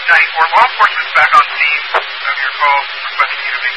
1094. Law enforcement's back on scene of your call requesting you to make